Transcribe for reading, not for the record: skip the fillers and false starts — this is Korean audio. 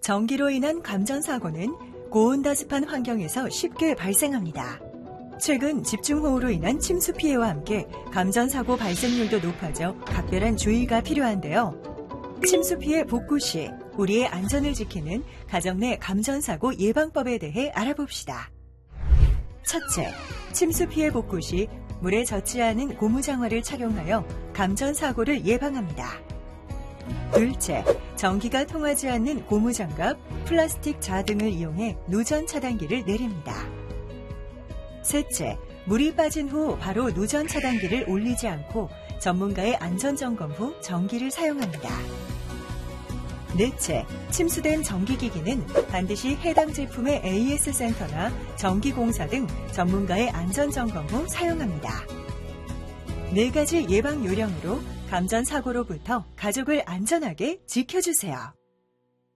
전기로 인한 감전사고는 고온다습한 환경에서 쉽게 발생합니다. 최근 집중호우로 인한 침수 피해와 함께 감전사고 발생률도 높아져 각별한 주의가 필요한데요. 침수 피해 복구 시 우리의 안전을 지키는 가정 내 감전사고 예방법에 대해 알아봅시다. 첫째, 침수 피해 복구 시 물에 젖지 않은 고무장화를 착용하여 감전사고를 예방합니다. 둘째, 전기가 통하지 않는 고무장갑, 플라스틱 자 등을 이용해 누전 차단기를 내립니다. 셋째, 물이 빠진 후 바로 누전 차단기를 올리지 않고 전문가의 안전점검 후 전기를 사용합니다. 넷째, 침수된 전기기기는 반드시 해당 제품의 AS 센터나 전기공사 등 전문가의 안전점검 후 사용합니다. 네 가지 예방 요령으로 감전사고로부터 가족을 안전하게 지켜주세요.